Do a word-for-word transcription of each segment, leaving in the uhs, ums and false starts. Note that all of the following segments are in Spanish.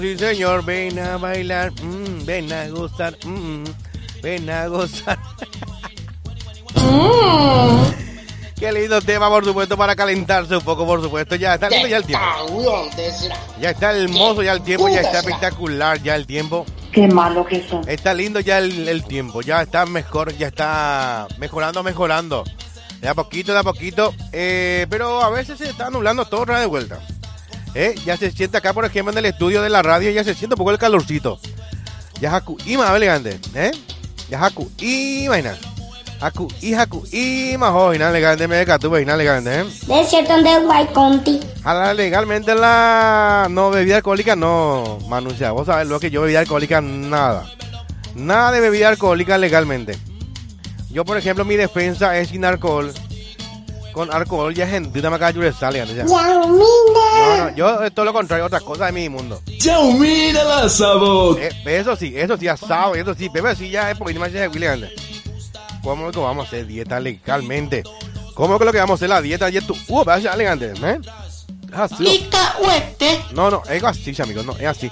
Sí, señor, ven a bailar, mm, ven a gozar, mm, ven a gozar. Mm. Qué lindo tema, por supuesto, para calentarse un poco, por supuesto. Ya está lindo ya el tiempo. Ya está hermoso ya el tiempo, ya está espectacular ya el tiempo. Qué malo que son. Está lindo ya el, el tiempo, ya está mejor, ya está mejorando, mejorando. De a poquito, de a poquito. Eh, pero a veces se está nublando todo otra vez de vuelta. Eh, ya se siente acá, por ejemplo, en el estudio de la radio, ya se siente un poco el calorcito. Ya Haku Ima, elegante, ¿eh? Ya Haku Ima, Haku y Haku Ima, joven, elegante, me deca tu elegante, ¿eh? De cierto, de Guayconti. Ahora, legalmente la no bebida alcohólica, no, Manuncia, vos sabés lo que yo bebida alcohólica, nada. Nada de bebida alcohólica legalmente. Yo, por ejemplo, mi defensa es sin alcohol. Con alcohol ya gente me acaba de salir. Ya. No, no, yo es todo lo contrario, otra cosa de mi mundo. ¡Yaumina la sabor! Eh, eso sí, eso sí, asado, eso sí, bebé, sí, ya es porque no me hace William. ¿Cómo es que vamos a hacer dieta legalmente? ¿Cómo es que lo que vamos a hacer la dieta? Y tú, uh, vaya elegante, ¿eh? Así. No, no, es así, amigos, no, es así.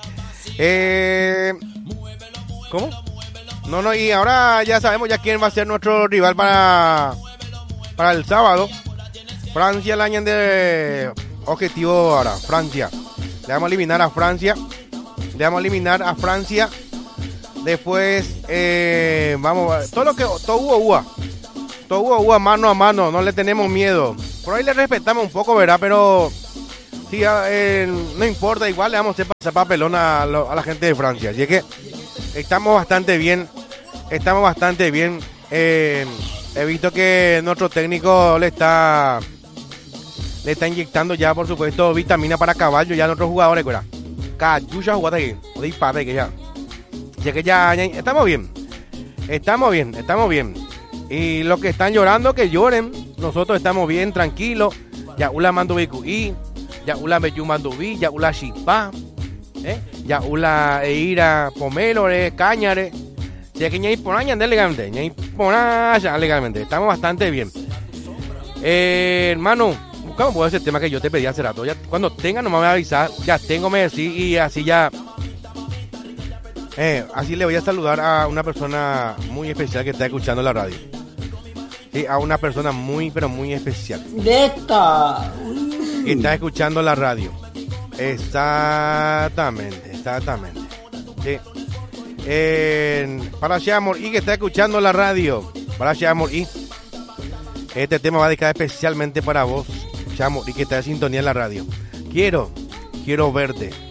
Eh, ¿Cómo? No, no, y ahora ya sabemos ya quién va a ser nuestro rival para, para el sábado. Francia, el año de objetivo ahora, Francia. Le vamos a eliminar a Francia. Le vamos a eliminar a Francia. Después, eh, vamos, todo lo que, todo hubo ua. Todo hubo ua, mano a mano, no le tenemos miedo. Por ahí le respetamos un poco, ¿verdad? Pero, sí, eh, no importa, igual le vamos a hacer papelón a, a la gente de Francia. Así es que estamos bastante bien, estamos bastante bien. Eh, he visto que nuestro técnico le está... Le está inyectando ya, por supuesto, vitamina para caballo ya a nuestros jugadores, ¿verdad? Cayuya jugada aquí, o dispare que ya. Así que ya, ya, estamos bien. Estamos bien, estamos bien. Y los que están llorando, que lloren. Nosotros estamos bien, tranquilos. Ya ula mandubicuí, ya ula meyu mandubi, ya ula shipa, ¿eh? Ya ula eira pomelore, cañare. Así que ya imponaña legalmente, ya imponaña legalmente. Estamos bastante bien. Eh, hermano. ¿Cómo puedo ese tema que yo te pedí hace rato? Ya, cuando tenga nomás me va a avisar, ya tengo me decir y así ya... Eh, así le voy a saludar a una persona muy especial que está escuchando la radio. Sí, a una persona muy, pero muy especial. ¡Neta! Que está escuchando la radio. Exactamente, exactamente. Sí. Eh, para Amor y que está escuchando la radio. Para Amor y este tema va a dedicar especialmente para vos, Chamo, y que está en sintonía en la radio. Quiero, quiero verte.